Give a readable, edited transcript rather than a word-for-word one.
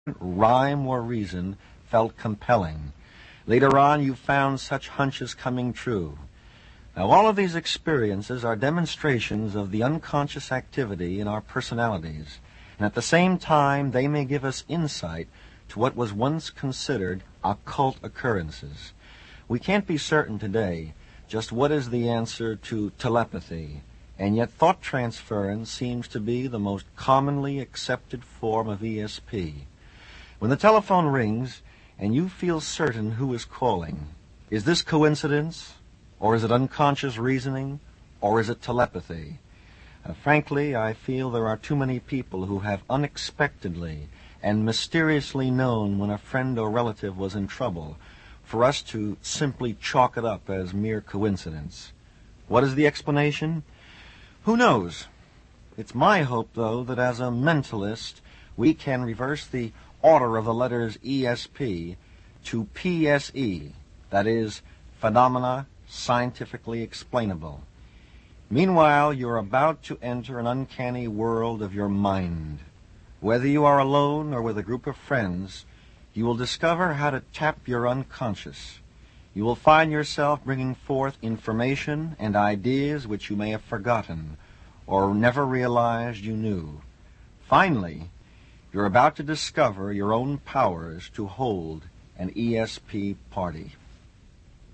rhyme or reason felt compelling. Later on, you found such hunches coming true. Now, all of these experiences are demonstrations of the unconscious activity in our personalities, and at the same time, they may give us insight to what was once considered occult occurrences. We can't be certain today just what is the answer to telepathy, and yet thought transference seems to be the most commonly accepted form of ESP. When the telephone rings and you feel certain who is calling, is this coincidence, or is it unconscious reasoning, or is it telepathy? Frankly, I feel there are too many people who have unexpectedly and mysteriously known when a friend or relative was in trouble for us to simply chalk it up as mere coincidence. What is the explanation? Who knows? It's my hope, though, that as a mentalist, we can reverse the order of the letters ESP to PSE, that is, phenomena scientifically explainable. Meanwhile, you're about to enter an uncanny world of your mind. Whether you are alone or with a group of friends, you will discover how to tap your unconscious. You will find yourself bringing forth information and ideas which you may have forgotten or never realized you knew. Finally, you're about to discover your own powers to hold an ESP party.